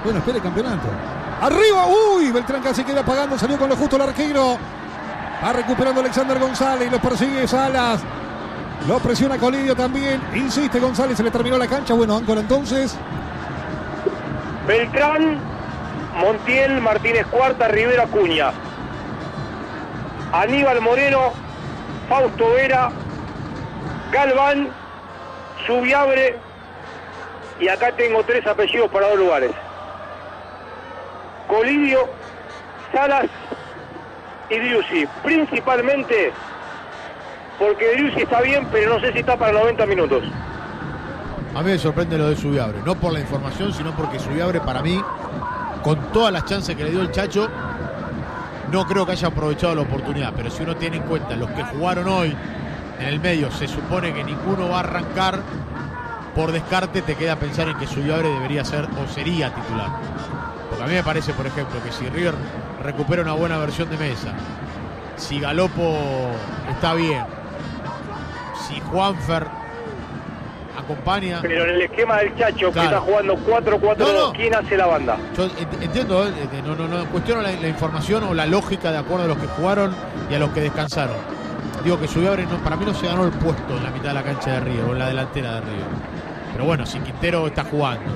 Bueno, espera el campeonato. Arriba, uy, Beltrán casi queda pagando, salió con lo justo el arquero. Va recuperando Alexander González, lo persigue Salas. Lo presiona Colidio también. Insiste González, se le terminó la cancha. Bueno, Áncora entonces. Beltrán, Montiel, Martínez Cuarta, Rivera, Cuña. Aníbal Moreno, Fausto Vera, Galván, Subiabre. Y acá tengo 3 apellidos para 2 lugares. Colidio, Salas y Driussi. Principalmente porque Driussi está bien, pero no sé si está para 90 minutos. A mí me sorprende lo de Subiabre, no por la información, sino porque Subiabre, para mí, con todas las chances que le dio el Chacho, no creo que haya aprovechado la oportunidad. Pero si uno tiene en cuenta los que jugaron hoy en el medio, se supone que ninguno va a arrancar. Por descarte te queda pensar en que Subiabre debería ser o sería titular. Porque a mí me parece, por ejemplo, que si River recupera una buena versión de Mesa, si Galopo está bien, si Juanfer acompaña. Pero en el esquema del Chacho, claro, que está jugando 4-4-2, ¿quién hace la banda? Yo entiendo, no cuestiono la información o la lógica de acuerdo a los que jugaron y a los que descansaron. Digo que Subiabre para mí no se ganó el puesto en la mitad de la cancha de River o en la delantera de River. Pero bueno, si Quintero está jugando,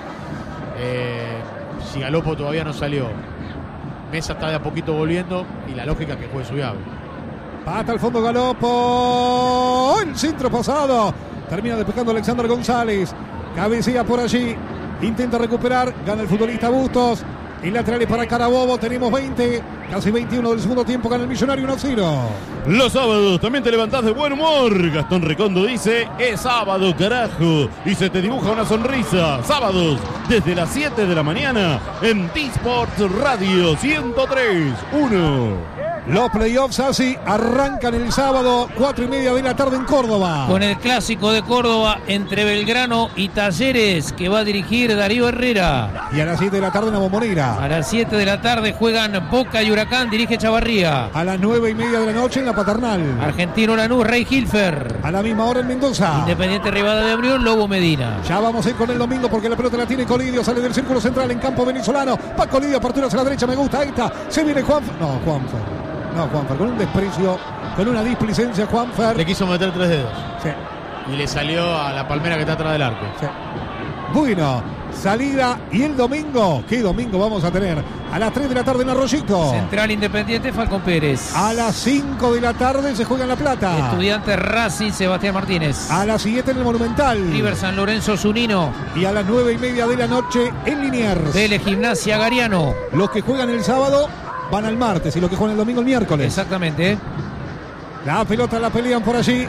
si Galopo todavía no salió, Mesa está de a poquito volviendo y la lógica es que juegue Subiabre. Pata al fondo Galopo. El centro pasado. Termina despejando Alexander González. Cabecea por allí. Intenta recuperar. Gana el futbolista Bustos. En laterales para Carabobo. Tenemos 20. Casi 21 del segundo tiempo. Gana el Millonario 1-0. Los sábados también te levantás de buen humor. Gastón Recondo dice: es sábado, carajo. Y se te dibuja una sonrisa. Sábados desde las 7 de la mañana en T-Sports Radio 103.1. Los playoffs así arrancan el sábado 4:30 de la tarde en Córdoba. Con el clásico de Córdoba entre Belgrano y Talleres, que va a dirigir Darío Herrera. Y a las 7 de la tarde en la Bombonera. A las 7 de la tarde juegan Boca y Huracán, dirige Chavarría. A las 9:30 de la noche en la Paternal. Argentino Lanús, Rey Hilfer. A la misma hora en Mendoza. Independiente Rivadavia de Brión, Lobo Medina. Ya vamos a ir con el domingo porque la pelota la tiene Colidio. Sale del círculo central en campo venezolano. Va Colidio, apertura hacia la derecha, me gusta. Ahí está. Se viene Juanfer. No, Juanfer, con un desprecio, con una displicencia, Juanfer. Le quiso meter 3 dedos. Sí. Y le salió a la palmera que está atrás del arco. Sí. Bueno, salida. Y el domingo, ¿qué domingo vamos a tener? A las 3 de la tarde en Arroyito. Central Independiente, Falcón Pérez. A las 5 de la tarde se juega en La Plata. Estudiantes Racing, Sebastián Martínez. A las 7 en el Monumental. River San Lorenzo, Zunino. Y a las 9:30 de la noche en Liniers. Vélez Gimnasia, Gariano. Los que juegan el sábado van al martes y los que juegan el domingo el miércoles. Exactamente. La pelota la pelean por allí.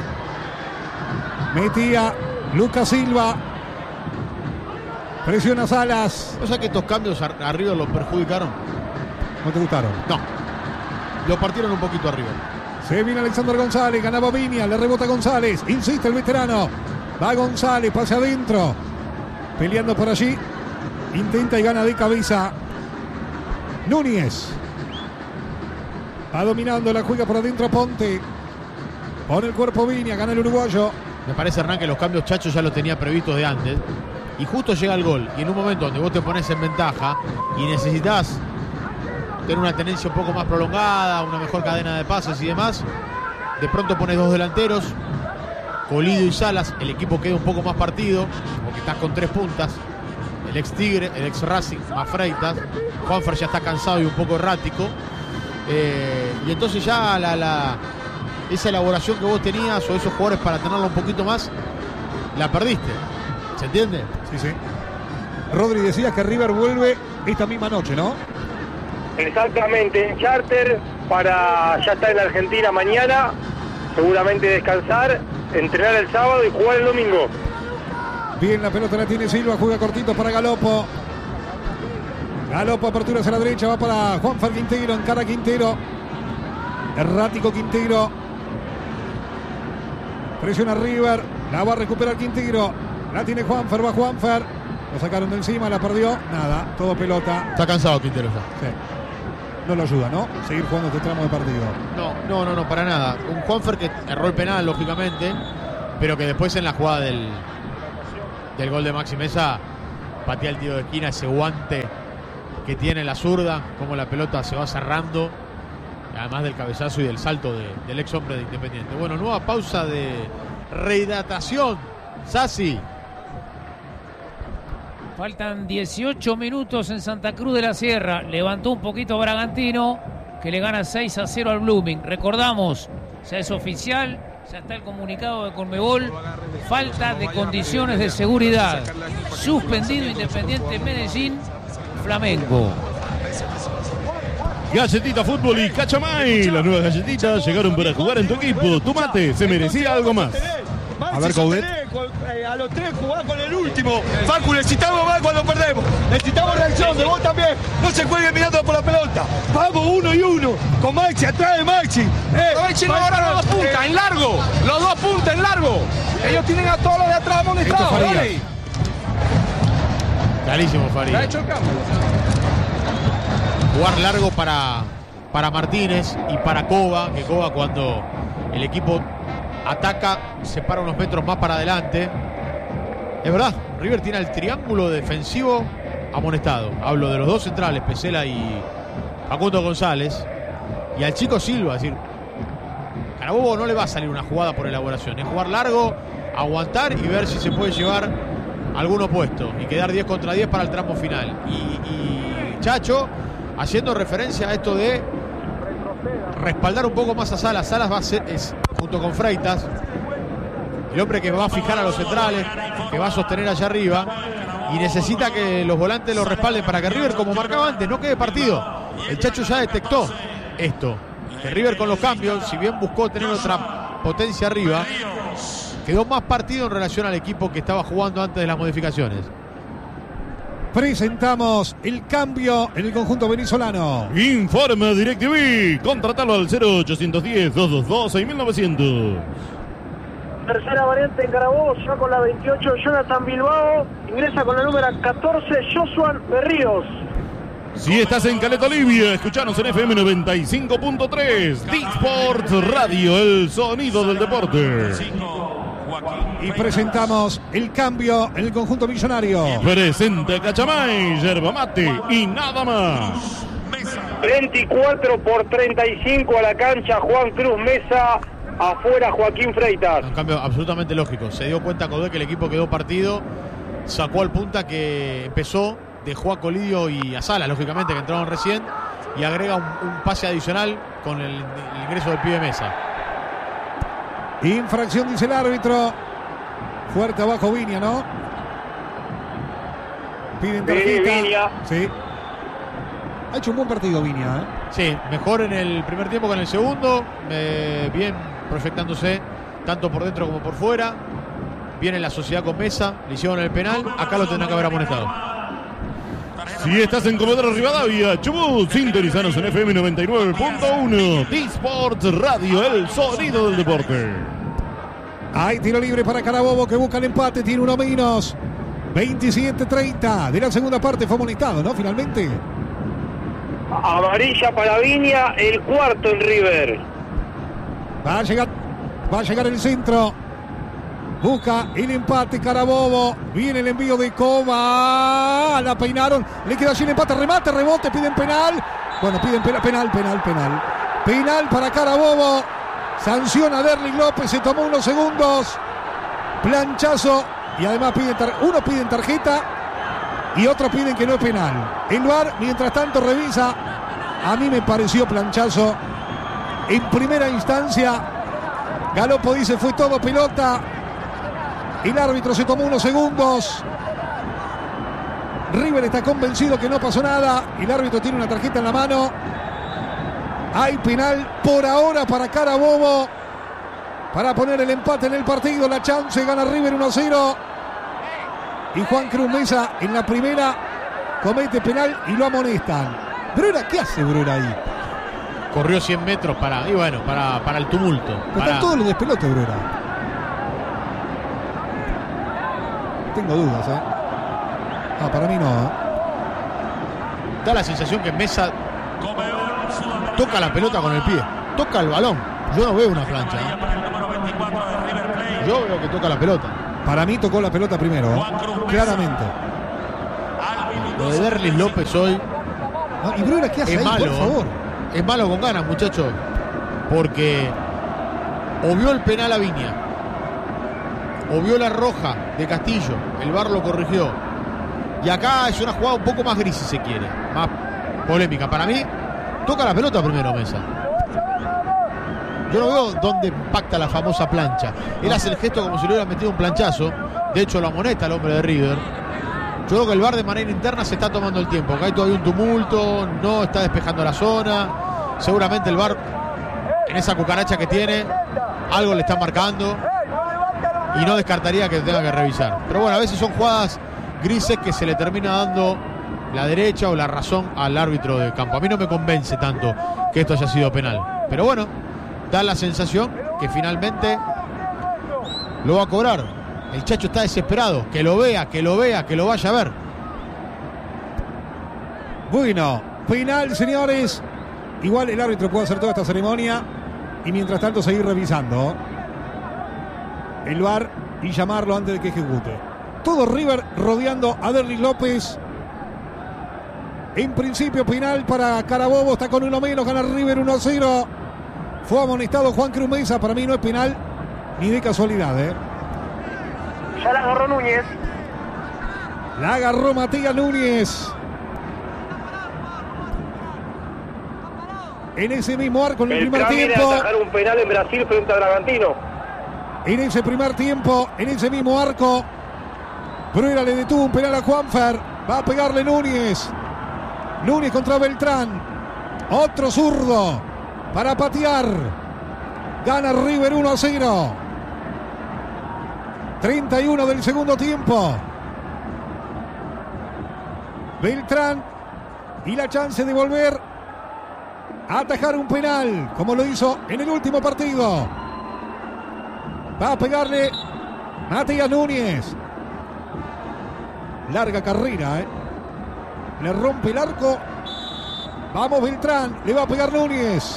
Metía Lucas Silva. Presiona Salas. O sea que estos cambios arriba los perjudicaron. ¿No te gustaron? No. Lo partieron un poquito arriba. Se viene Alexander González. Ganaba Viña. Le rebota González. Insiste el veterano. Va González. Pase adentro. Peleando por allí. Intenta y gana de cabeza Núñez. Va dominando, la juega por adentro Ponte. Pone el cuerpo Viña, gana el uruguayo. Me parece, Hernán, que los cambios Chacho ya los tenía previstos de antes. Y justo llega el gol. Y en un momento donde vos te pones en ventaja y necesitas tener una tenencia un poco más prolongada, una mejor cadena de pases y demás, de pronto pones 2 delanteros, Colidio y Salas, el equipo queda un poco más partido, porque estás con 3 puntas. El ex Tigre, el ex Racing, más Freitas. Juanfer ya está cansado y un poco errático. Y entonces ya esa elaboración que vos tenías o esos jugadores para tenerlo un poquito más, la perdiste. ¿Se entiende? Sí, sí. Rodri, decía que River vuelve esta misma noche, ¿no? Exactamente, en charter ya está en Argentina mañana, seguramente descansar, entrenar el sábado y jugar el domingo. Bien, la pelota la tiene Silva, juega cortito para Galopo. Galopo, apertura hacia la derecha, va para Juanfer Quintero, encara Quintero. Errático Quintero. Presiona River, la va a recuperar Quintero. La tiene Juanfer, va Juanfer. Lo sacaron de encima, la perdió. Nada, todo pelota. Está cansado Quintero ya. Sí. No lo ayuda, ¿no? Seguir jugando este tramo de partido. No, para nada. Un Juanfer que erró el penal, lógicamente, pero que después en la jugada del gol de Maxi Mesa patea el tiro de esquina, ese guante que tiene la zurda, como la pelota se va cerrando, además del cabezazo y del salto del ex hombre de Independiente. Bueno, nueva pausa de rehidratación. Sassi. Faltan 18 minutos en Santa Cruz de la Sierra. Levantó un poquito Bragantino, que le gana 6-0 al Blooming. Recordamos, ya es oficial, ya está el comunicado de Conmebol. Falta de condiciones de seguridad. Suspendido Independiente Medellín, Flamengo. Galletita Fútbol y Cachamay. Las nuevas galletitas llegaron para jugar en tu equipo. Tu mate se merecía algo más. A ver, Coudet. A los 3 jugar con el último. Facu, necesitamos más cuando perdemos. Necesitamos reacción de vos también. No se juegue mirando por la pelota. Vamos 1 y 1. Con Maxi, atrás de Maxi. Maxi no, ahora los 2 puntas en largo. Los 2 puntas en largo. Ellos tienen a todos los de atrás amonestados. Dale. Clarísimo, Farid. Ha hecho el cambio. Jugar largo para Martínez y para Cova, que Cova cuando el equipo ataca se para unos metros más para adelante. Es verdad, River tiene el triángulo defensivo amonestado. Hablo de los dos centrales, Pesela y Facundo González. Y al chico Silva, es decir, Carabobo no le va a salir una jugada por elaboración. Es jugar largo, aguantar y ver si se puede llevar algún opuesto y quedar 10 contra 10 para el tramo final. Y Chacho haciendo referencia a esto de respaldar un poco más a Salas. Salas va a ser, junto con Freitas, el hombre que va a fijar a los centrales, que va a sostener allá arriba, y necesita que los volantes lo respalden para que River, como marcaba antes, no quede partido. El Chacho ya detectó esto, que River con los cambios, si bien buscó tener otra potencia arriba, quedó más partido en relación al equipo que estaba jugando antes de las modificaciones. Presentamos el cambio en el conjunto venezolano. Informa DirecTV. Contratalo al 0810-222-6900. Tercera variante en Carabobo, ya con la 28 Jonathan Bilbao. Ingresa con la número 14 Josuan Berríos. Si estás en Caleta Olivia, escuchanos en FM 95.3. D-Sport Radio, el sonido del deporte. Y presentamos el cambio en el conjunto millonario. Presenta Cachamay, yerba mate y nada más. 24-35 a la cancha Juan Cruz Mesa. Afuera Joaquín Freitas. Un cambio absolutamente lógico. Se dio cuenta Coudet que el equipo quedó partido. Sacó al punta que empezó. Dejó a Colidio y a Salas, lógicamente, que entraron recién. Y agrega un pase adicional con el ingreso del pibe Mesa. Infracción, dice el árbitro. Fuerte abajo Viña, ¿no? Piden tarjeta. Sí. Ha hecho un buen partido Viña, ¿eh? Sí, mejor en el primer tiempo que en el segundo. Bien proyectándose, tanto por dentro como por fuera. Bien en la sociedad con Mesa. Le hicieron el penal. Acá lo tendrán que haber amonestado. Si estás en Comodoro Rivadavia, Chubut, sintonizanos en FM 99.1. D-Sport Radio, el sonido del deporte. Hay tiro libre para Carabobo, que busca el empate, tiene uno menos. 27-30 de la segunda parte, fue amonestado, ¿no? Finalmente. Amarilla para Viña, el cuarto en River. Va a llegar el centro. Busca el empate Carabobo. Viene el envío de Cova. La peinaron. Le queda allí el empate. Remate, rebote. Piden penal. Bueno, piden penal. Penal para Carabobo. Sanciona a Derling López. Se tomó unos segundos. Planchazo. Y además uno piden tarjeta y otros piden que no es penal. El VAR, mientras tanto, revisa. A mí me pareció planchazo. En primera instancia, Galopo dice fue todo pelota. El árbitro se tomó unos segundos. River está convencido que no pasó nada. El árbitro tiene una tarjeta en la mano. Hay penal por ahora para Carabobo, para poner el empate en el partido. La chance, gana River 1-0. Y Juan Cruz Mesa en la primera comete penal y lo amonestan. Brura, ¿qué hace Brura ahí? Corrió 100 metros para el tumulto. Están todos los despelotes, Brura. Tengo dudas, ¿eh? No, para mí no, ¿eh? Da la sensación que Mesa toca la pelota con el pie. Toca el balón. Yo no veo una plancha, ¿eh? Yo veo que toca la pelota. Para mí tocó la pelota primero, ¿eh? Claramente. Lo de Derlis López hoy No, y Bruera, ¿qué hace es ahí, malo. por favor? Es malo con ganas, muchachos. Porque o vio el penal a Viña, o vio la roja de Castillo, el VAR lo corrigió. Y acá es una jugada un poco más gris, si se quiere, más polémica. Para mí, toca la pelota primero Mesa. Yo no veo dónde impacta la famosa plancha. Él hace el gesto como si le hubiera metido un planchazo. De hecho, lo amonesta el hombre de River. Yo creo que el VAR de manera interna se está tomando el tiempo. Acá hay todavía un tumulto, no está despejando la zona. Seguramente el VAR, en esa cucaracha que tiene, algo le está marcando. Y no descartaría que tenga que revisar. Pero bueno, a veces son jugadas grises que se le termina dando la derecha o la razón al árbitro de campo. A mí no me convence tanto que esto haya sido penal. Pero bueno, da la sensación que finalmente lo va a cobrar. El Chacho está desesperado. Que lo vea, que lo vea, que lo vaya a ver. Bueno, final, señores. Igual el árbitro puede hacer toda esta ceremonia y mientras tanto seguir revisando el VAR y llamarlo antes de que ejecute. Todo River rodeando a Derlis López. En principio penal para Carabobo, está con uno menos, gana River 1-0. Fue amonestado Juan Cruz Mesa, para mí no es penal ni de casualidad, Ya la agarró Núñez. La agarró Matías Núñez. En ese mismo arco, en el primer tiempo. A atajar un penal en Brasil frente a Bragantino. En ese primer tiempo, en ese mismo arco, Bruera le detuvo un penal a Juanfer. Va a pegarle Núñez. Núñez contra Beltrán. Otro zurdo para patear. Gana River 1-0. 31 del segundo tiempo. Beltrán y la chance de volver a atajar un penal, como lo hizo en el último partido. Va a pegarle Matías Núñez. Larga carrera, le rompe el arco. Vamos Beltrán, le va a pegar Núñez.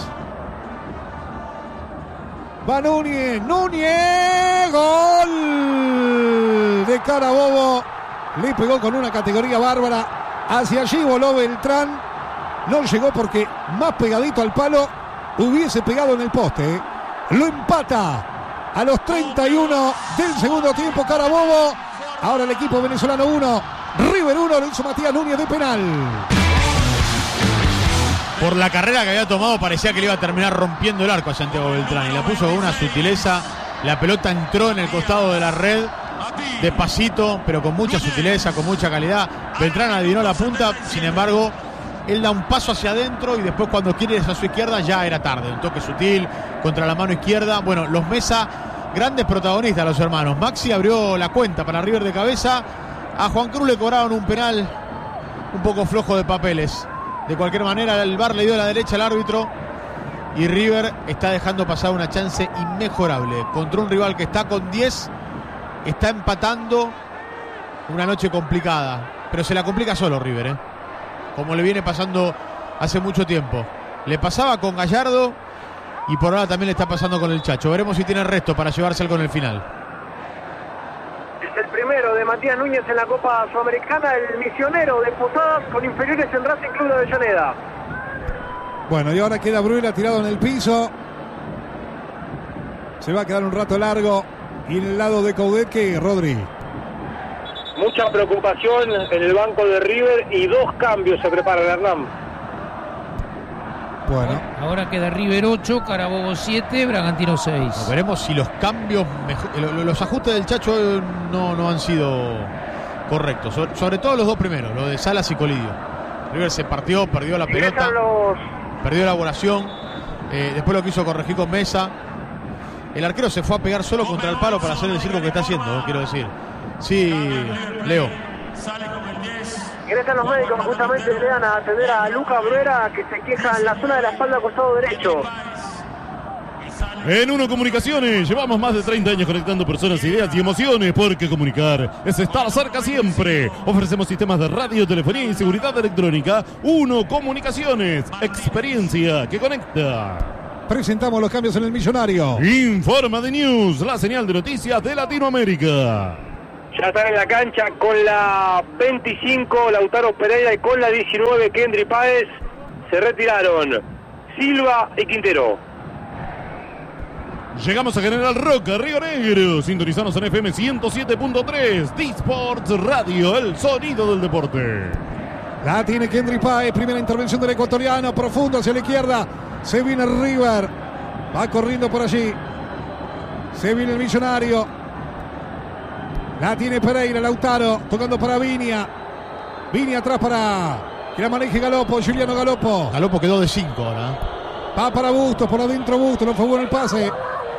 Va Núñez, Núñez, gol de Carabobo. Le pegó con una categoría bárbara. Hacia allí voló Beltrán. No llegó porque más pegadito al palo hubiese pegado en el poste. Lo empata a los 31 del segundo tiempo Carabobo. Ahora el equipo venezolano 1, River 1, lo hizo Matías Núñez de penal. Por la carrera que había tomado parecía que le iba a terminar rompiendo el arco a Santiago Beltrán y la puso con una sutileza. La pelota entró en el costado de la red despacito, pero con mucha sutileza, con mucha calidad. Beltrán adivinó la punta, sin embargo él da un paso hacia adentro y después cuando quiere ir hacia su izquierda ya era tarde. Un toque sutil contra la mano izquierda. Bueno, los Mesa, grandes protagonistas los hermanos. Maxi abrió la cuenta para River de cabeza. A Juan Cruz le cobraron un penal un poco flojo de papeles. De cualquier manera el VAR le dio a la derecha al árbitro y River está dejando pasar una chance inmejorable contra un rival que está con 10, está empatando. Una noche complicada, pero se la complica solo River, como le viene pasando hace mucho tiempo. Le pasaba con Gallardo y por ahora también le está pasando con el Chacho. Veremos si tiene resto para llevarse algo en el final. Es el primero de Matías Núñez en la Copa Sudamericana, el misionero de Posadas con inferiores en Racing Club de Avellaneda. Bueno, y ahora queda Bruera tirado en el piso. Se va a quedar un rato largo. Y en el lado de Coudet, que Rodri. Mucha preocupación en el banco de River y 2 cambios se preparan, Hernán. Bueno, Ahora queda River 8, Carabobo 7, Bragantino 6. Veremos si los cambios, los ajustes del Chacho no han sido correctos. Sobre todo los dos primeros, lo de Salas y Colidio. River se partió, perdió la pelota, perdió la elaboración. Después lo quiso corregir con Mesa. El arquero se fue a pegar solo contra el palo para hacer el circo que está haciendo, quiero decir. Sí, Leo. Ingresan los médicos, justamente le dan a atender a Lucas Bruera, que se queja en la zona de la espalda, costado derecho. En Uno Comunicaciones llevamos más de 30 años conectando personas, ideas y emociones, porque comunicar es estar cerca siempre. Ofrecemos sistemas de radio, telefonía y seguridad electrónica. Uno Comunicaciones, experiencia que conecta. presentamos los cambios en el Millonario. Informa de News, la señal de noticias de Latinoamérica. Ya están en la cancha con la 25 Lautaro Pereira y con la 19 Kendry Páez. Se retiraron Silva y Quintero. Llegamos a General Roca, Río Negro. Sintonizanos en FM 107.3. D-Sports Radio, el sonido del deporte. La tiene Kendry Páez. Primera intervención del ecuatoriano. Profundo hacia la izquierda. Se viene River. Va corriendo por allí. Se viene el Millonario. La tiene Pereira, Lautaro. Tocando para Viña. Viña atrás para que la maneje Galopo. Juliano Galopo. Galopo quedó de 5 ahora. Va para Bustos. Por adentro Bustos. No fue bueno el pase.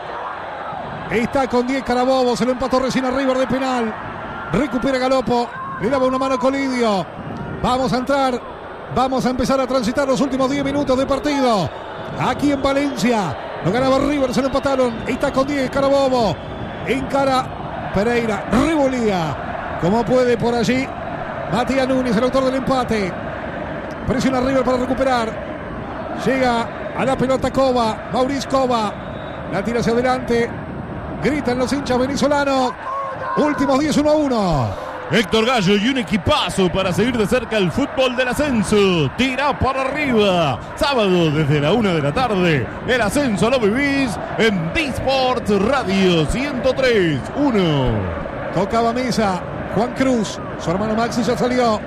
Está con 10 Carabobo. Se lo empató recién a River de penal. Recupera Galopo. Le daba una mano a Colidio. Vamos a entrar. Vamos a empezar a transitar los últimos 10 minutos de partido. Aquí en Valencia. Lo ganaba River. Se lo empataron. Está con 10 Carabobo. Encara Pereira. Revolía como puede por allí. Matías Núñez, el autor del empate. Presiona River para recuperar. Llega a la pelota Cova. Mauricio Cova. La tira hacia adelante. Gritan los hinchas venezolanos. Últimos 10, 1-1. Héctor Gallo y un equipazo para seguir de cerca el fútbol del ascenso. Tira para arriba. Sábado desde la 1 de la tarde. El ascenso lo vivís en D-Sports Radio 103.1. Tocaba mesa. Juan Cruz. Su hermano Maxi ya salió.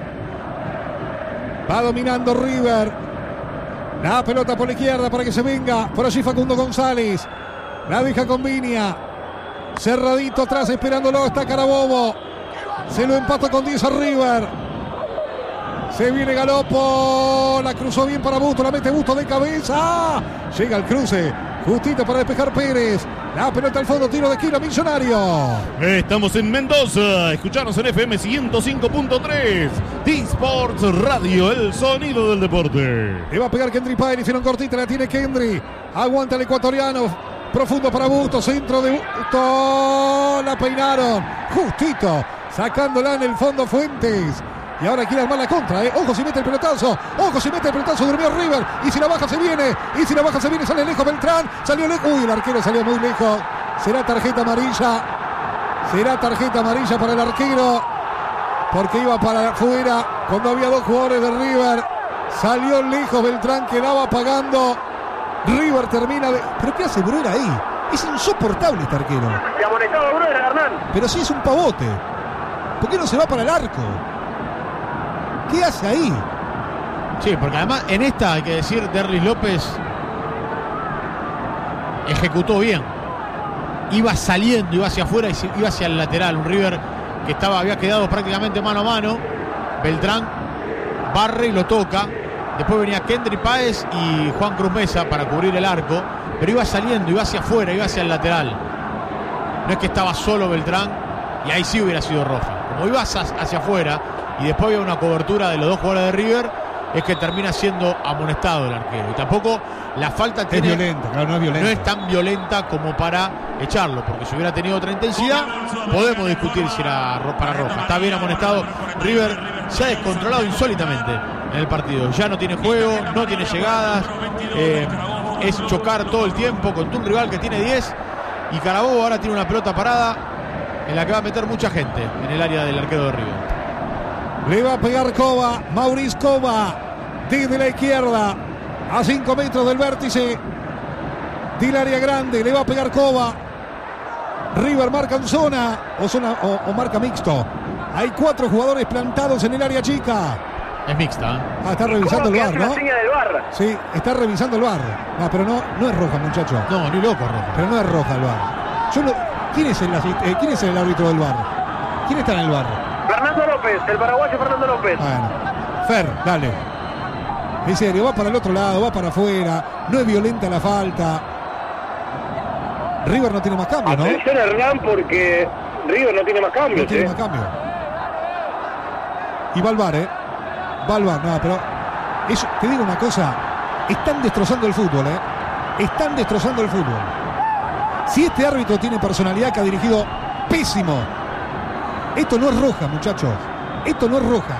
Va dominando River. La pelota por la izquierda para que se venga. Por allí Facundo González. La deja con Viña. Cerradito atrás esperándolo. Está Carabobo. Se lo empata con 10 a River. Se viene Galopo. La cruzó bien para Busto. La mete Busto de cabeza. Llega el cruce. Justito para despejar Pérez. La pelota al fondo. Tiro de esquina. Millonario. Estamos en Mendoza. Escuchanos en FM 105.3. D-Sports Radio, el sonido del deporte. Le va a pegar Kendry Páez. Hicieron cortita. La tiene Kendry. Aguanta el ecuatoriano. Profundo para Busto, centro de Busto. La peinaron. Justito. Sacándola en el fondo Fuentes. Y ahora quiere armar la contra. Ojo si mete el pelotazo. Ojo si mete el pelotazo. Durmió River. Y si la baja se viene. Y si la baja se viene. Sale lejos Beltrán. Salió lejos. Uy, el arquero salió muy lejos. Será tarjeta amarilla. Será tarjeta amarilla para el arquero. Porque iba para afuera. Cuando había dos jugadores de River. Salió lejos Beltrán. Quedaba pagando. River termina de... ¿Pero qué hace Bruera ahí? Es insoportable este arquero. Se amonestaba Bruera, Hernán. Pero sí es un pavote. ¿Por qué no se va para el arco? ¿Qué hace ahí? Sí, porque además en esta hay que decir, Derlis López ejecutó bien. Iba saliendo, iba hacia afuera y iba hacia el lateral. Un River que había quedado prácticamente mano a mano. Beltrán barre y lo toca. Después venía Kendry Páez y Juan Cruz Mesa para cubrir el arco. Pero iba saliendo, iba hacia afuera, iba hacia el lateral. No es que estaba solo Beltrán y ahí sí hubiera sido roja. Como iba hacia afuera y después había una cobertura de los dos jugadores de River, es que termina siendo amonestado el arquero. Y tampoco la falta tiene, es violenta, claro, no es violenta. No es tan violenta como para echarlo, porque si hubiera tenido otra intensidad, podemos discutir si era para roja. Está bien amonestado. River se ha descontrolado insólitamente en el partido. Ya no tiene juego, no tiene llegadas, es chocar todo el tiempo contra un rival que tiene 10. Y Carabobo ahora tiene una pelota parada en la que va a meter mucha gente en el área del arquero de River. Le va a pegar Cova, Mauricio Cova, desde la izquierda, a 5 metros del vértice del área grande. Le va a pegar Cova. River marca en zona o marca mixto. Hay 4 jugadores plantados en el área chica. Es mixta. Está revisando el VAR, ¿no? Del VAR. Sí, está revisando el VAR. No, pero no es roja, muchacho. No, ni loco roja. Pero no es roja el VAR. ¿Quién es el árbitro del VAR? ¿Quién está en el VAR? Fernando López, el paraguayo Fernando López. Bueno, Fer, dale. En serio, va para el otro lado, va para afuera. No es violenta la falta. River no tiene más cambio, ¿no? Atención, Hernán, porque River no tiene más cambios. No tiene más cambio. Y va al VAR, Va al VAR, no, pero te digo una cosa. Están destrozando el fútbol, Están destrozando el fútbol. Si este árbitro tiene personalidad que ha dirigido pésimo. Esto no es roja, muchachos. Esto no es roja.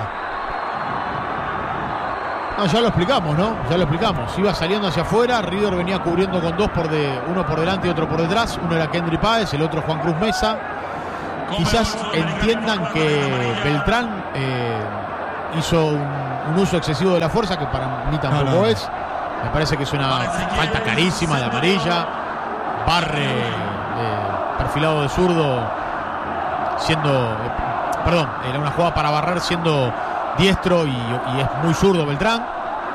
No, ya lo explicamos, ¿no? Ya lo explicamos. Iba saliendo hacia afuera. River venía cubriendo con uno por delante y otro por detrás. Uno era Kendry Páez, el otro Juan Cruz Mesa. quizás entiendan que Beltrán hizo un uso excesivo de la fuerza, que para mí tampoco es. Me parece que es una falta carísima de amarilla. Barre perfilado de zurdo, siendo... perdón, era una jugada para barrer siendo diestro y es muy zurdo Beltrán.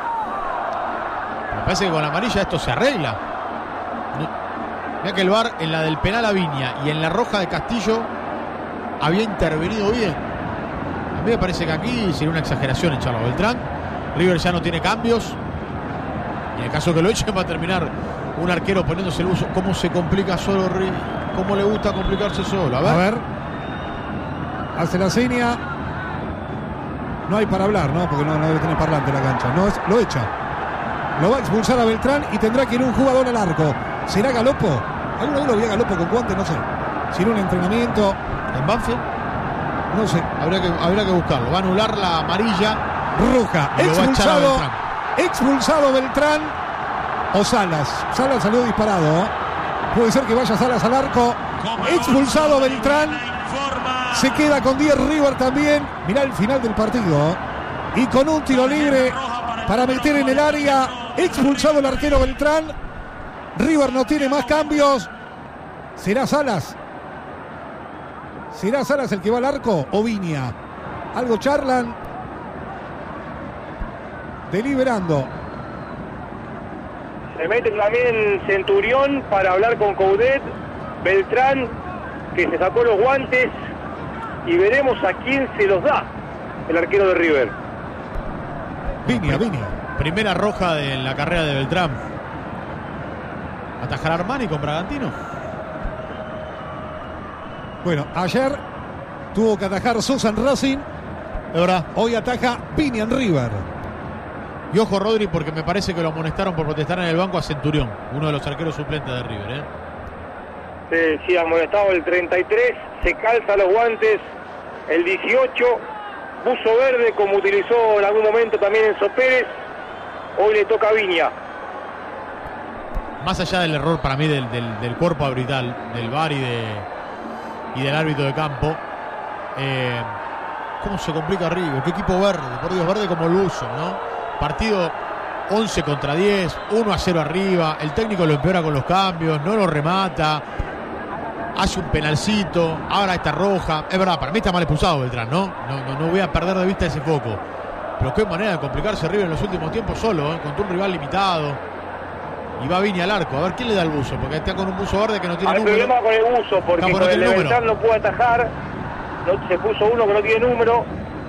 Me parece que con la amarilla esto se arregla. Mira que el VAR en la del penal a Viña y en la roja de Castillo había intervenido bien. A mí me parece que aquí sería una exageración echarlo a Beltrán. River ya no tiene cambios. Y en el caso que lo echen va a terminar un arquero poniéndose el uso. ¿Cómo se complica solo River? ¿Cómo le gusta complicarse solo? A ver. Hace la seña. No hay para hablar, ¿no? Porque no debe tener parlante en la cancha. No, lo echa. Lo va a expulsar a Beltrán y tendrá que ir un jugador al arco. ¿Será Galopo? ¿Alguna vez lo vio Galopo con guantes? No sé. Sin un entrenamiento. ¿En Banfield? No sé. Habría que buscarlo. Va a anular la amarilla. Roja. Expulsado Beltrán. O Salas. Salas salió disparado. Puede ser que vaya Salas al arco. Expulsado Beltrán. Se queda con 10 River también. Mirá el final del partido. Y con un tiro libre para meter en el área. Expulsado el arquero Beltrán. River no tiene más cambios. ¿Será Salas? ¿Será Salas el que va al arco o Viña? Algo charlan. Deliberando. Se mete también Centurión para hablar con Coudet. Beltrán, que se sacó los guantes. Y veremos a quién se los da el arquero de River. Viña. Primera roja de la carrera de Beltrán. ¿Atajará Armani con Bragantino? Bueno, ayer tuvo que atajar Sosa en Racing. De verdad. Hoy ataja Viña en River. Y ojo, Rodri, porque me parece que lo amonestaron por protestar en el banco a Centurión, uno de los arqueros suplentes de River. Sí, amonestado el 33. Se calza los guantes el 18. Buzo verde, como utilizó en algún momento también Enzo Pérez. Hoy le toca a Viña. Más allá del error para mí del cuerpo arbitral, del VAR y del árbitro de campo, ¿cómo se complica River? ¿Qué equipo verde? Por Dios, verde como Luso, ¿no? Partido 11 contra 10, 1-0 arriba. El técnico lo empeora con los cambios, no lo remata. Hace un penalcito, ahora está roja. Es verdad, para mí está mal expulsado Beltrán, ¿no? No voy a perder de vista ese foco. Pero qué manera de complicarse River en los últimos tiempos solo, contra un rival limitado. Y va Viña al arco. A ver quién le da el buzo, porque está con un buzo verde que no tiene número. Hay problema con el buzo, porque con el de Beltrán no puede atajar. Se puso uno que no tiene número.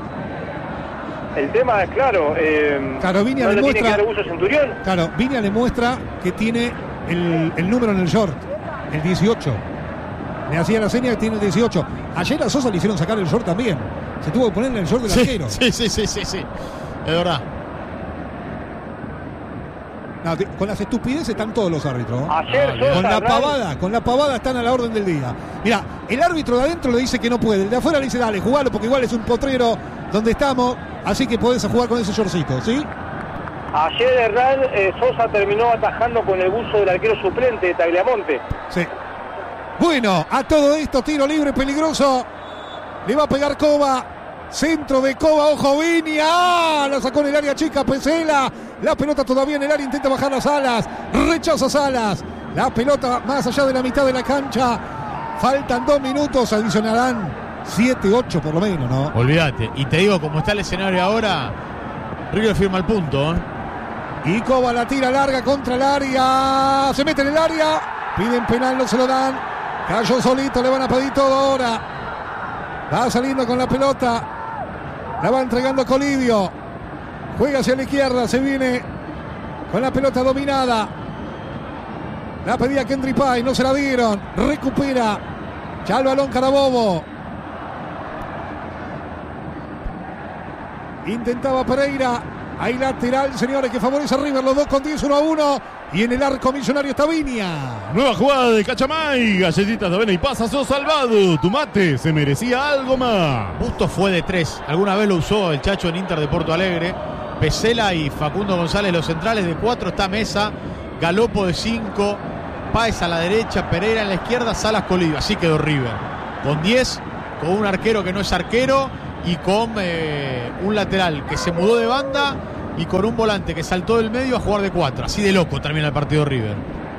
El tema es claro. Claro, Viña no le muestra. Tiene que dar buzo Centurión. Claro, Viña le muestra que tiene el número en el short, el 18. Le hacía la seña que tiene el 18. Ayer a Sosa le hicieron sacar el short también. Se tuvo que poner en el short del arquero. Sí. Es verdad. No, con las estupideces están todos los árbitros, ¿no? Ayer Sosa, con la pavada están a la orden del día. Mira, el árbitro de adentro le dice que no puede. El de afuera le dice, dale, jugalo, porque igual es un potrero donde estamos. Así que podés jugar con ese shortcito, ¿sí? Ayer Hernán Sosa terminó atajando con el buzo del arquero suplente de Tagliamonte. Sí. Bueno, a todo esto, tiro libre peligroso. Le va a pegar Cova. Centro de Cova, ojo Viña. La sacó en el área chica Pesela. La pelota todavía en el área, intenta bajar las alas. Rechaza Salas. La pelota más allá de la mitad de la cancha. Faltan 2 minutos, adicionarán 7, 8 por lo menos, ¿no? Olvídate. Y te digo, como está el escenario ahora, River firma el punto, Y Cova la tira larga contra el área. Se mete en el área. Piden penal, no se lo dan. Cayó solito, le van a pedir todo ahora. Va saliendo con la pelota. La va entregando Colidio. Juega hacia la izquierda, se viene con la pelota dominada. La pedía Kendry Pay, no se la dieron. Recupera. Ya el balón Carabobo. Intentaba Pereira. Hay lateral, señores, que favorece a River. Los dos con 10, 1-1. Y en el arco millonario está Viña. Nueva jugada de Cachamay. Galletitas de avena y pasas sos salvado. Tu mate se merecía algo más. Bustos fue de 3. Alguna vez lo usó el Chacho en Inter de Porto Alegre. Pesela y Facundo González los centrales. De 4 está Mesa. Galopo de 5. Páez a la derecha. Pereira en la izquierda. Salas Colidio. Así quedó River. Con 10 con un arquero que no es arquero y con un lateral que se mudó de banda y con un volante que saltó del medio a jugar de 4. Así de loco termina el partido River.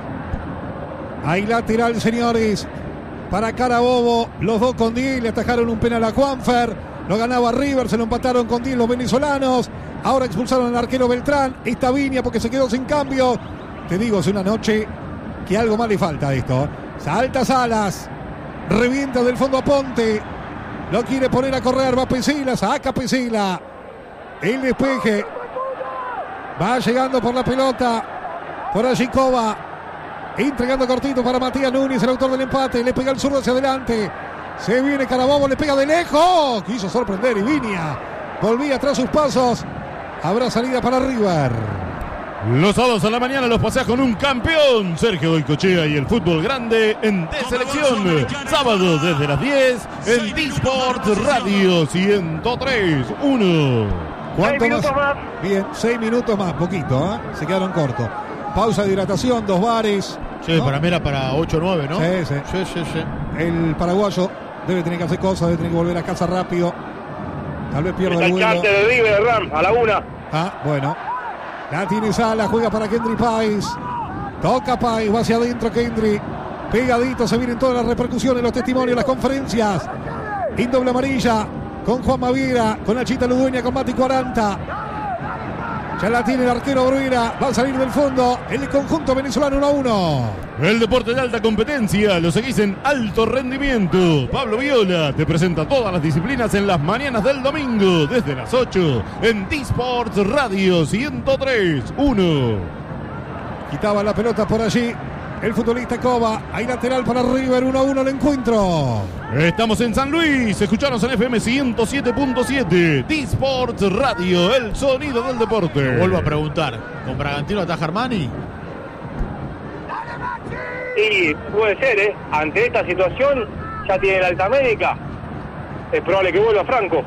Hay lateral, señores, para Carabobo. Los dos con 10, le atajaron un penal a Juanfer. Lo ganaba River, se lo empataron con 10 los venezolanos. Ahora expulsaron al arquero Beltrán. Está Viña porque se quedó sin cambio. Te digo, es una noche que algo más le falta a esto. Salta Salas, revienta del fondo a Ponte. Lo quiere poner a correr, va Pesila, saca Pesila. El despeje. Va llegando por la pelota. Por allí Cova. Entregando cortito para Matías Núñez, el autor del empate. Le pega el zurdo hacia adelante. Se viene Carabobo, le pega de lejos. Quiso sorprender y Viña volvía tras sus pasos. Habrá salida para River. Los sábados a la mañana los paseas con un campeón. Sergio Goycochea y el fútbol grande en D-Selección. Sábado desde las 10 en D-Sport Radio 103.1. ¿Cuánto 6 minutos más? Bien, 6 minutos más, poquito, ¿eh? Se quedaron cortos. Pausa de hidratación, 2 bares. Sí, ¿no? para mí era para 8-9, ¿no? Sí. Sí. El paraguayo debe tener que hacer cosas, debe tener que volver a casa rápido. Tal vez pierda el vuelo. El de River, Ram, a la 1. Ah, bueno. La tiene Sala, juega para Kendry Páez. Toca Páez, va hacia adentro Kendry. Pegadito, se vienen todas las repercusiones, los testimonios, las conferencias. En doble amarilla, con Juan Maviera, con Achita Ludueña, con Mati 40. Ya la tiene el arquero Bruera, va a salir del fondo el conjunto venezolano 1-1. El deporte de alta competencia lo seguís en Alto Rendimiento. Pablo Viola te presenta todas las disciplinas en las mañanas del domingo desde las 8 en D-Sport Radio 103.1. Quitaba la pelota por allí el futbolista Cova. Hay lateral para River, 1-1 el encuentro. Estamos en San Luis, escuchanos en FM 107.7, D-Sport Radio, el sonido del deporte. Vuelvo a preguntar, ¿con Bragantino ataja Armani? Y puede ser, ¿eh? Ante esta situación, ya tiene la alta médica. Es probable que vuelva Franco.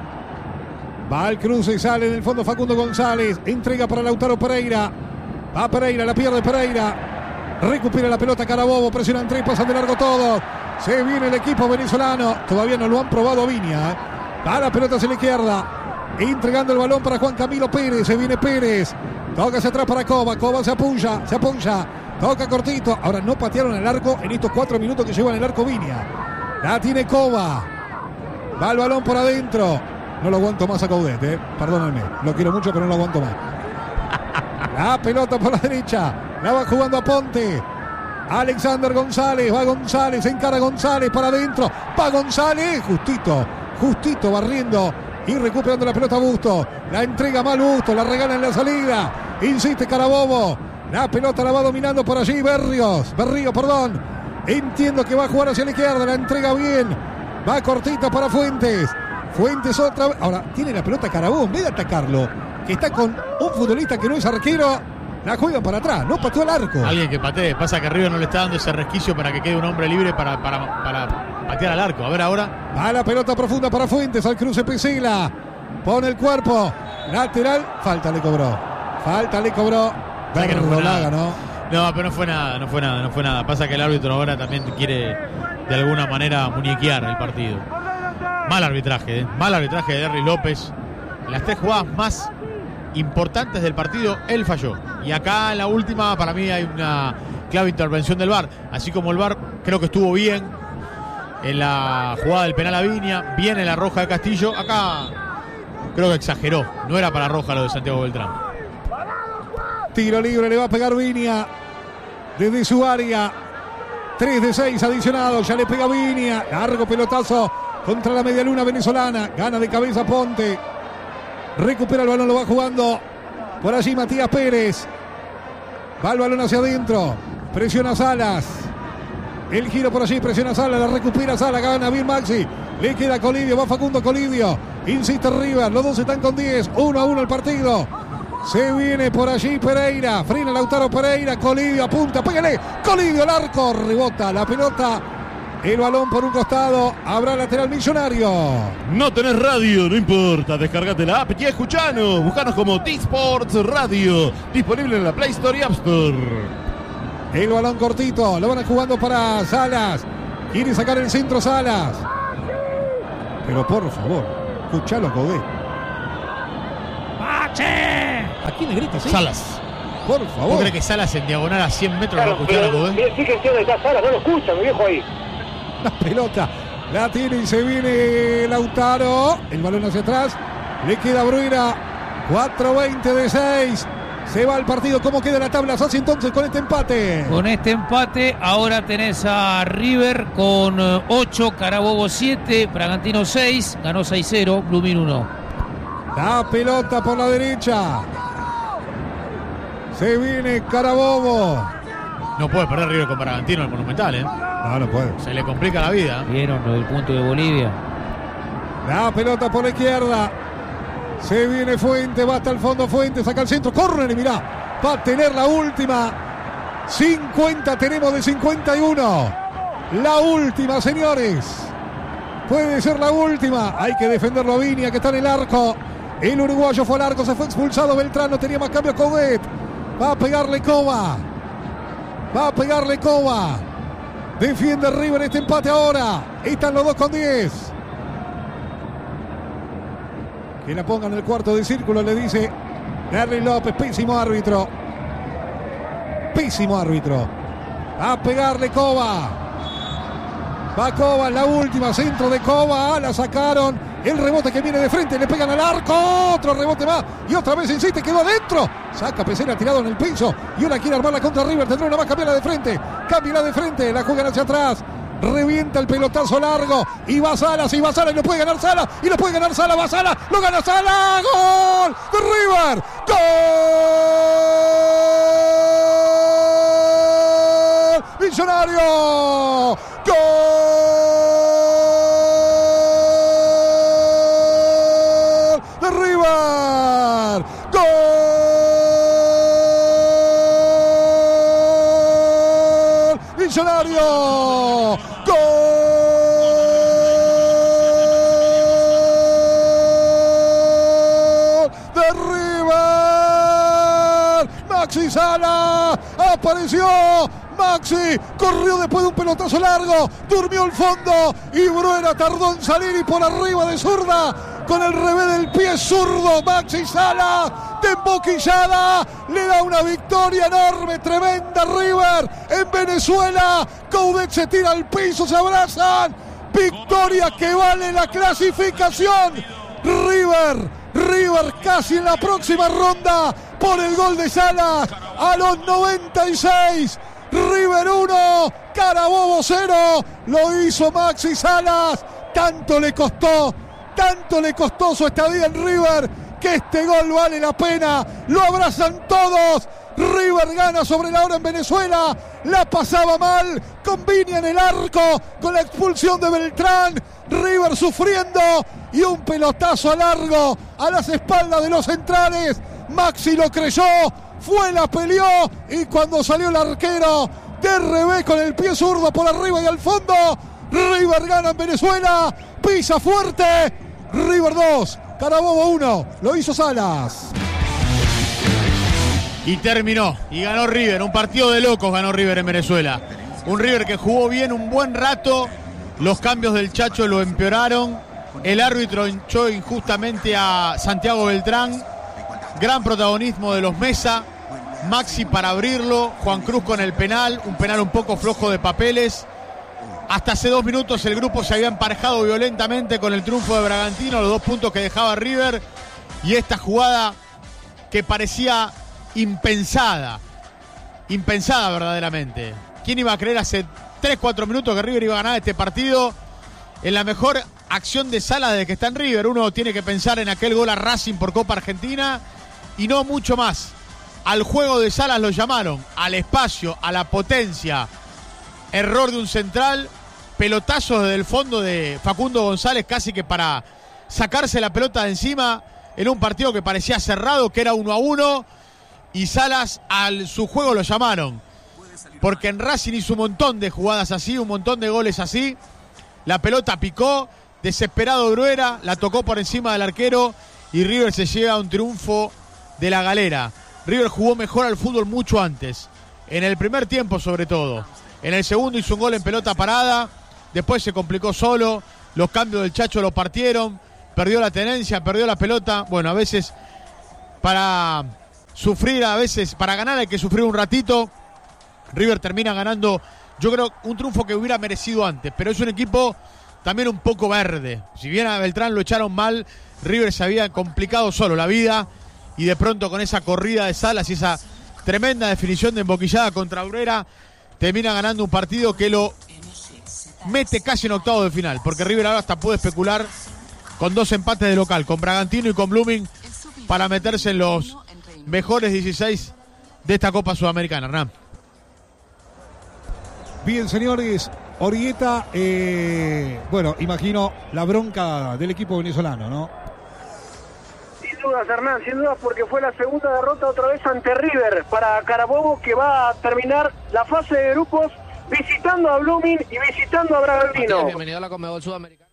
Va al cruce y sale en el fondo Facundo González. Entrega para Lautaro Pereira. Va Pereira, la pierde Pereira. Recupera la pelota Carabobo, presionan 3, pasan de largo todo. Se viene el equipo venezolano. Todavía no lo han probado a Viña. Va la pelota hacia la izquierda. Entregando el balón para Juan Camilo Pérez. Se viene Pérez. Toca hacia atrás para Cova. Cova se apuncha. Toca cortito. Ahora no patearon el arco en estos 4 minutos que llevan el arco Viña. La tiene Cova. Va el balón por adentro. No lo aguanto más a Coudet, perdónenme. Lo quiero mucho, pero no lo aguanto más. La pelota por la derecha. La va jugando a Ponte. Alexander González. Va González. Se encara González para adentro. Va González. Justito barriendo y recuperando la pelota Busto. La entrega mal Busto. La regala en la salida. Insiste Carabobo. La pelota la va dominando por allí Berrío. Entiendo que va a jugar hacia la izquierda. La entrega bien. Va cortita para Fuentes. Fuentes otra vez. Ahora tiene la pelota Carabobo. En vez de atacarlo, que está con un futbolista que no es arquero, la juegan para atrás. No pateó al arco. Alguien que patee. Pasa que River no le está dando ese resquicio para que quede un hombre libre para patear al arco. A ver ahora. Va la pelota profunda para Fuentes. Al cruce Pesela. Pone el cuerpo. Lateral. Falta le cobró. Que no fue nada. ¿no? No, pero no fue nada. Pasa que el árbitro ahora también quiere de alguna manera muñequear el partido. Mal arbitraje de Derry López. En las 3 jugadas más importantes del partido, él falló. Y acá en la última, para mí hay una clave intervención del VAR. Así como el VAR creo que estuvo bien en la jugada del penal a Viña, bien en la roja de Castillo. Acá creo que exageró. No era para roja lo de Santiago Beltrán. Tiro libre, le va a pegar Viña desde su área. 3 de 6 adicionados, ya le pega Viña. Largo pelotazo contra la medialuna venezolana. Gana de cabeza Ponte. Recupera el balón, lo va jugando por allí Matías Pérez. Va el balón hacia adentro. Presiona Salas. El giro por allí, presiona Salas, la recupera Salas, gana bien Maxi. Le queda Colidio, va Facundo Colidio. Insiste River, los dos están con 10. 1-1 el partido. Se viene por allí Pereira. Frena Lautaro Pereira. Colidio apunta, pégale. Colidio al arco. Rebota la pelota. El balón por un costado. Habrá lateral Millonario. No tenés radio, no importa. Descargate la app y escuchanos. Buscanos como D-Sports Radio. Disponible en la Play Store y App Store. El balón cortito. Lo van jugando para Salas. Quiere sacar el centro Salas. Pero por favor, escuchalo, Coudet. ¡Mache! ¿A quién le grita? ¿Sí? Salas. Por ¿Vos favor. crees que Salas en diagonal a 100 metros Claro, va a escuchar a Coudet? fíjense dónde está Sala, no lo escucha, mi viejo ahí. La pelota la tiene y se viene Lautaro. El balón hacia atrás. Le queda Bruera. 4:20 de 6. Se va el partido. ¿Cómo queda la tabla, Sassi, entonces con este empate? Con este empate, ahora tenés a River con 8, Carabobo 7, Bragantino 6, ganó 6-0, Blooming 1. La pelota por la derecha. Se viene Carabobo. No puede perder River con Bragantino en el Monumental, ¿eh? No, no puede. Se le complica la vida. Vieron lo del punto de Bolivia. La pelota por la izquierda. Se viene Fuente, va hasta el fondo Fuente, saca el centro, córner y mirá, va a tener la última. 50 tenemos de 51. La última, señores. Puede ser la última. Hay que defenderlo a Viña, que está en el arco. El uruguayo fue al arco, se fue expulsado Beltrán, no tenía más cambio Coudet. Va a pegarle Cova. Va a pegarle Cova. Defiende River este empate ahora. Están los dos con 10. Que la ponga en el cuarto de círculo, le dice Gary López, pésimo árbitro. Pésimo árbitro. A pegarle Cova. Va Cova, la última, centro de Cova, la sacaron. El rebote que viene de frente, le pegan al arco. Otro rebote más y otra vez insiste, quedó adentro. Saca Pesera tirado en el piso y ahora quiere armarla contra River. Tendrá una más, cambiarla de frente. Cámbiala de frente, la juegan hacia atrás. Revienta el pelotazo largo y va Salas y lo puede ganar Salas y lo puede ganar Salas, va Salas, lo gana Salas, gol de River, gol Millonario, gol de River, gol Millonario. Maxi Salas apareció. Maxi corrió después de un pelotazo largo, durmió el fondo y Bruera tardó en salir y por arriba de zurda con el revés del pie zurdo. Maxi Salas de emboquillada le da una victoria enorme, tremenda River en Venezuela. Coudet se tira al piso, se abrazan. Victoria que vale la clasificación. River casi en la próxima ronda por el gol de Salas a los 96. River 1, Carabobo 0. Lo hizo Maxi Salas. Tanto le costó su estadía en River, que este gol vale la pena. Lo abrazan todos. River gana sobre la hora en Venezuela. La pasaba mal con Viña en el arco, con la expulsión de Beltrán. River sufriendo y un pelotazo largo a las espaldas de los centrales. Maxi lo creyó, fue, la peleó y cuando salió el arquero de revés con el pie zurdo por arriba y al fondo, River gana en Venezuela, pisa fuerte. River 2, Carabobo 1, lo hizo Salas. Y terminó, y ganó River, un partido de locos ganó River en Venezuela. Un River que jugó bien un buen rato, los cambios del Chacho lo empeoraron, el árbitro hinchó injustamente a Santiago Beltrán, gran protagonismo de los Mesa, Maxi para abrirlo, Juan Cruz con el penal, un penal un poco flojo de papeles. Hasta hace 2 minutos el grupo se había emparejado violentamente con el triunfo de Bragantino, los 2 puntos que dejaba River, y esta jugada que parecía impensada verdaderamente. ¿Quién iba a creer hace 3-4 minutos que River iba a ganar este partido? En la mejor acción de Salas desde que está en River. Uno tiene que pensar en aquel gol a Racing por Copa Argentina y no mucho más. Al juego de Salas lo llamaron, al espacio, a la potencia. Error de un central, pelotazos desde el fondo de Facundo González casi que para sacarse la pelota de encima en un partido que parecía cerrado, que era 1-1, y Salas al su juego lo llamaron. Porque en Racing hizo un montón de jugadas así, un montón de goles así. La pelota picó, desesperado Bruera, la tocó por encima del arquero y River se lleva un triunfo de la galera. River jugó mejor al fútbol mucho antes, en el primer tiempo sobre todo. En el segundo hizo un gol en pelota parada, después se complicó solo, los cambios del Chacho lo partieron, perdió la tenencia, perdió la pelota. Bueno, a veces para sufrir, a veces para ganar hay que sufrir un ratito. River termina ganando, yo creo, un triunfo que hubiera merecido antes, pero es un equipo también un poco verde. Si bien a Beltrán lo echaron mal, River se había complicado solo la vida, y de pronto con esa corrida de Salas y esa tremenda definición de emboquillada contra Aurrera, termina ganando un partido que lo mete casi en octavo de final, porque River ahora hasta puede especular con 2 empates de local, con Bragantino y con Blooming, para meterse en los mejores 16 de esta Copa Sudamericana. Hernán. Bien, señores, Orieta, bueno, imagino la bronca del equipo venezolano, ¿no? Sin dudas, Hernán, sin dudas, porque fue la segunda derrota otra vez ante River para Carabobo, que va a terminar la fase de grupos visitando a Blooming y visitando a Bragantino. Bienvenido a la Conmebol Sudamericana.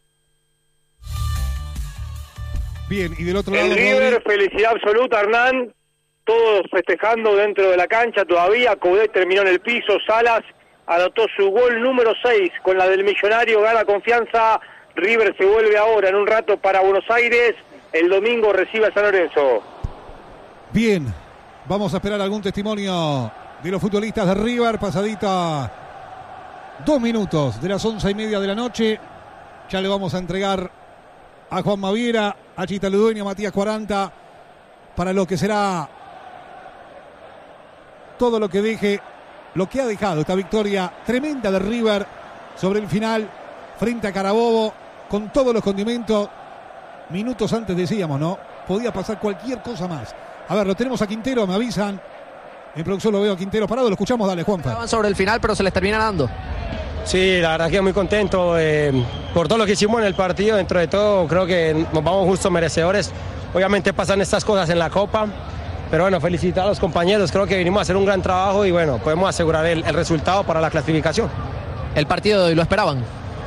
Bien, y del otro lado... El River, felicidad absoluta, Hernán. Todos festejando dentro de la cancha todavía. Coudet terminó en el piso. Salas anotó su gol número 6 con la del Millonario. Gana confianza. River se vuelve ahora en un rato para Buenos Aires. El domingo recibe a San Lorenzo. Bien, vamos a esperar algún testimonio de los futbolistas de River. Pasadita 2 minutos de las 11:30 de la noche. Ya le vamos a entregar a Juan Maviera, a Chita Ludueña, a Matías 40, para lo que será todo lo que deje, lo que ha dejado esta victoria tremenda de River sobre el final frente a Carabobo, con todos los condimentos. Minutos antes decíamos, ¿no? Podía pasar cualquier cosa más. A ver, lo tenemos a Quintero, me avisan. En producción lo veo a Quintero parado, lo escuchamos, dale, Juanfer. Estaban sobre el final, pero se les termina dando. Sí, la verdad que muy contento por todo lo que hicimos en el partido. Dentro de todo, creo que nos vamos justos merecedores. Obviamente pasan estas cosas en la Copa, pero bueno, felicitar a los compañeros. Creo que vinimos a hacer un gran trabajo y bueno, podemos asegurar el resultado para la clasificación. ¿El partido de hoy lo esperaban?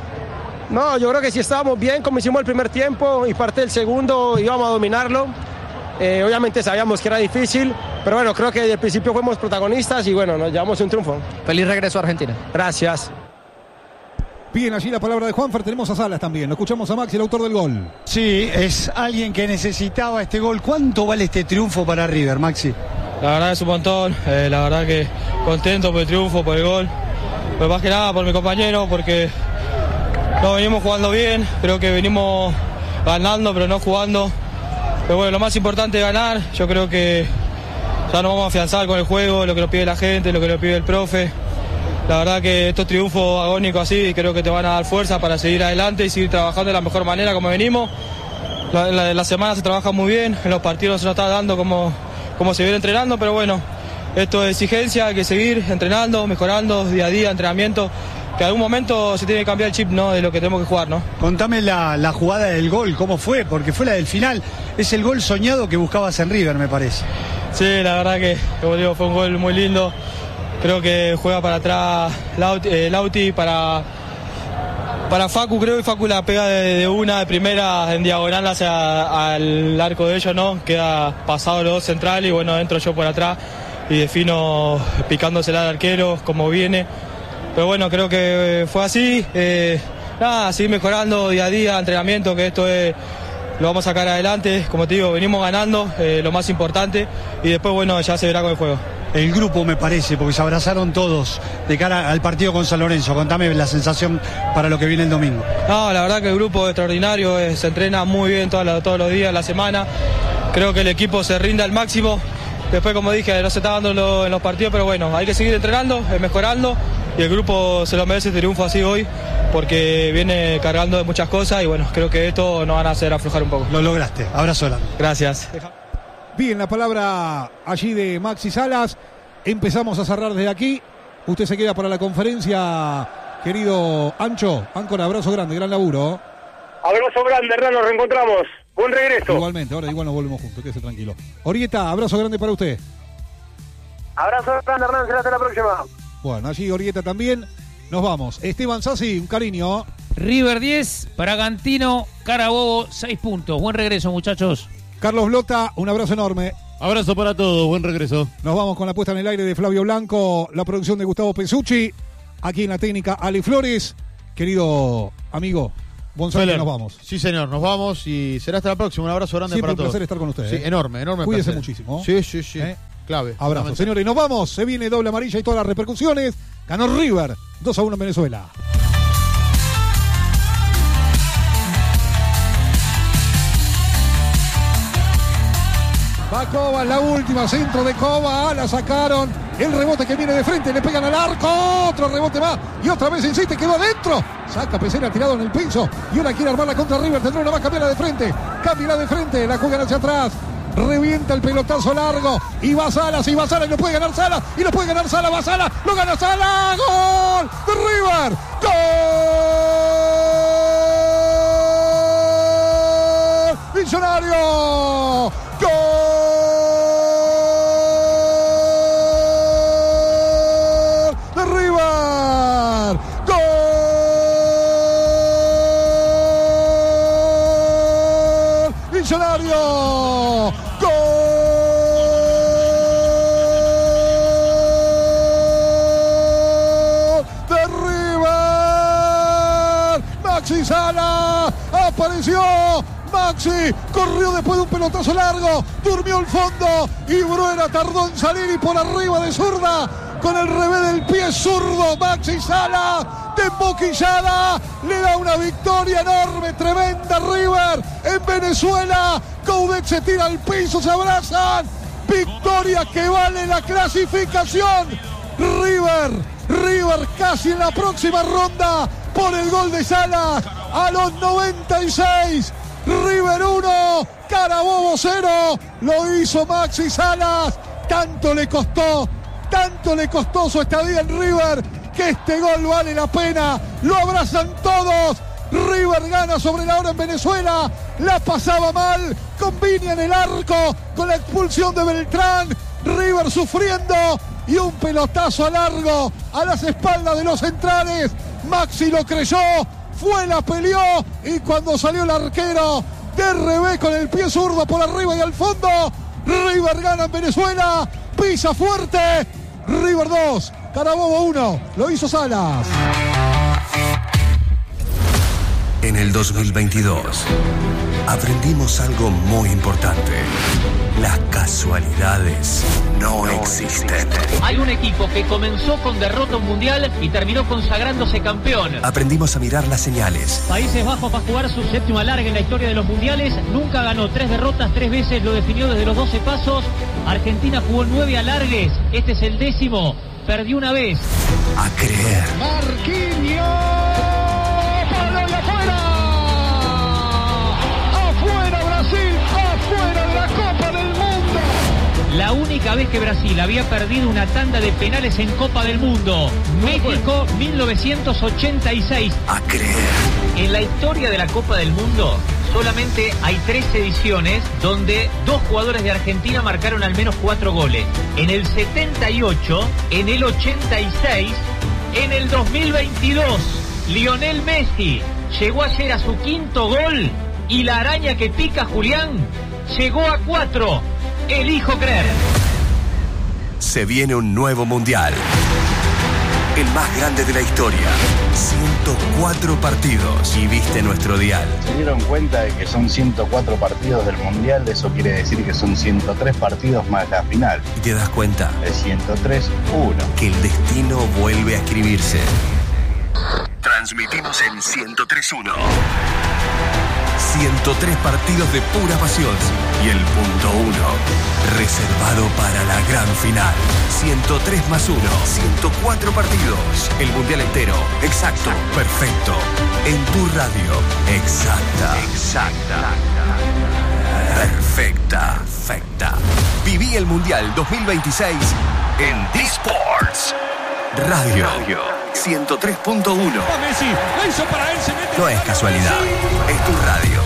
No, yo creo que sí estábamos bien, como hicimos el primer tiempo y parte del segundo íbamos a dominarlo. Obviamente sabíamos que era difícil, pero bueno, creo que desde el principio fuimos protagonistas y bueno, nos llevamos un triunfo. Feliz regreso a Argentina. Gracias. Bien, allí la palabra de Juanfer. Tenemos a Salas también. Lo escuchamos a Maxi, el autor del gol. Sí, es alguien que necesitaba este gol. ¿Cuánto vale este triunfo para River, Maxi? La verdad es un montón. La verdad que contento por el triunfo, por el gol. Pero más que nada por mi compañero, porque no venimos jugando bien. Creo que venimos ganando, pero no jugando. Pero bueno, lo más importante es ganar. Yo creo que ya nos vamos a afianzar con el juego, lo que nos pide la gente, lo que nos pide el profe. La verdad que estos triunfos agónicos así creo que te van a dar fuerza para seguir adelante y seguir trabajando de la mejor manera como venimos. En la semana se trabaja muy bien, en los partidos se nos está dando como se viene entrenando, pero bueno, esto es exigencia, hay que seguir entrenando, mejorando día a día, entrenamiento, que en algún momento se tiene que cambiar el chip, ¿no?, de lo que tenemos que jugar, ¿no? Contame la jugada del gol, ¿cómo fue? Porque fue la del final, es el gol soñado que buscabas en River, me parece. Sí, la verdad que, como digo, fue un gol muy lindo. Creo que juega para atrás Lauti para Facu, creo, y Facu la pega de una de primera en diagonal hacia al arco de ellos, ¿no? Queda pasado los dos centrales y bueno, entro yo por atrás y defino picándosela al arquero como viene. Pero bueno, creo que fue así. Nada, seguir mejorando día a día, entrenamiento, que esto lo vamos a sacar adelante. Como te digo, venimos ganando, lo más importante, y después bueno, ya se verá con el juego. El grupo, me parece, porque se abrazaron todos de cara al partido con San Lorenzo. Contame la sensación para lo que viene el domingo. No, la verdad que el grupo es extraordinario, se entrena muy bien todos los días de la semana. Creo que el equipo se rinde al máximo. Después, como dije, no se está dando en los partidos, pero bueno, hay que seguir entrenando, mejorando, y el grupo se lo merece este triunfo así hoy, porque viene cargando de muchas cosas y bueno, creo que esto nos van a hacer aflojar un poco. Lo lograste, abrazo grande. Gracias. Bien, la palabra allí de Maxi Salas. Empezamos a cerrar desde aquí. Usted se queda para la conferencia, querido Ancho. Áncora, abrazo grande, gran laburo. Abrazo grande, Hernán, nos reencontramos. Buen regreso. Igualmente, ahora igual nos volvemos juntos, quédese tranquilo. Orieta, abrazo grande para usted. Abrazo grande, Hernán, será hasta la próxima. Bueno, allí Orieta también. Nos vamos. Esteban Sassi, un cariño. River 10, Bragantino, Carabobo 6 puntos. Buen regreso, muchachos. Carlos Blota, un abrazo enorme. Abrazo para todos, buen regreso. Nos vamos con la puesta en el aire de Flavio Blanco, la producción de Gustavo Pesucci, aquí en la técnica Ale Flores. Querido amigo, González, nos vamos. Sí, señor, nos vamos y será hasta la próxima. Un abrazo grande Siempre para todos. un placer estar con ustedes. Sí, enorme Cuídense placer. muchísimo. Sí. Clave. Abrazo, señores. Nos vamos. Se viene doble amarilla y todas las repercusiones. Ganó River 2-1 en Venezuela. Va Cova, la última, centro de Cova, la sacaron, el rebote que viene de frente, le pegan al arco, otro rebote más, y otra vez insiste, quedó adentro, saca Pesera tirado en el piso, y ahora quiere armarla contra River, tendrá una más, cambiarla de frente, la juegan hacia atrás, revienta el pelotazo largo, y va Salas, y lo puede ganar Salas, va Salas, lo gana Salas, ¡gol de River! ¡Gol! ¡Millonario! ¡Gol de River! ¡Gol Millonario! ¡Gol de River! Maxi Salas apareció. Maxi corrió después de un pelotazo largo, durmió el fondo y Bruera tardó en salir y por arriba de zurda, con el revés del pie zurdo, Maxi Salas de emboquillada, le da una victoria enorme, tremenda River en Venezuela. Coudet se tira al piso, se abrazan, victoria que vale la clasificación. River casi en la próxima ronda por el gol de Salas a los 96. River 1, Carabobo 0, lo hizo Maxi Salas, tanto le costó su estadía en River, que este gol vale la pena, lo abrazan todos. River gana sobre la hora en Venezuela, la pasaba mal, con Viña en el arco, con la expulsión de Beltrán, River sufriendo y un pelotazo largo a las espaldas de los centrales. Maxi lo creyó, fue, la peleó y cuando salió el arquero de revés con el pie zurdo por arriba y al fondo, River gana en Venezuela, pisa fuerte. River 2, Carabobo 1, lo hizo Salas. En el 2022 aprendimos algo muy importante. Las casualidades no existen. Hay un equipo que comenzó con derrota mundial y terminó consagrándose campeón. Aprendimos a mirar las señales. Países Bajos va a jugar su séptimo alargue en la historia de los mundiales. Nunca ganó, 3 derrotas, 3 veces lo definió desde los 12 pasos. Argentina jugó 9 alargues, este es el 10º, perdió una vez. A creer. Marquinhos, ¡palo y afuera! ¡Afuera Brasil! ¡Afuera de la Copa del Mundo! La única vez que Brasil había perdido una tanda de penales en Copa del Mundo. México, 1986. A creer. En la historia de la Copa del Mundo solamente hay 3 ediciones donde 2 jugadores de Argentina marcaron al menos 4 goles. En el 78, en el 86, en el 2022. Lionel Messi llegó ayer a su 5º gol y la araña que pica Julián llegó a 4. Elijo creer. Se viene un nuevo mundial. El más grande de la historia. 104 partidos. Y viste nuestro dial. Se dieron cuenta de que son 104 partidos del mundial. Eso quiere decir que son 103 partidos más la final. Y te das cuenta. El 103-1. Que el destino vuelve a escribirse. Transmitimos en 103.1. 103 partidos de pura pasión. Y el punto 1, reservado para la gran final. 103 más 1, 104 partidos. El mundial entero. Exacto, perfecto. En tu radio. Exacta. Perfecta. Viví el mundial 2026 en D-Sports Radio 103.1. No es casualidad, es tu radio.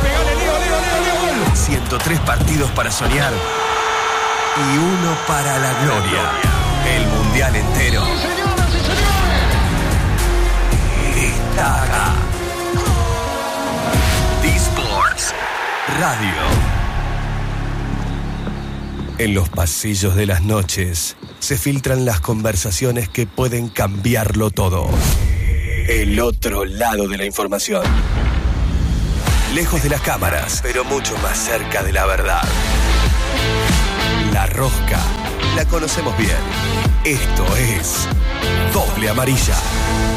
103 partidos para soñar y 1 para la gloria. El mundial entero está acá. D-Sports Radio. En los pasillos de las noches se filtran las conversaciones que pueden cambiarlo todo. El otro lado de la información. lejos de las cámaras, pero mucho más cerca de la verdad. La Rosca la conocemos bien. Esto es Doble Amarilla.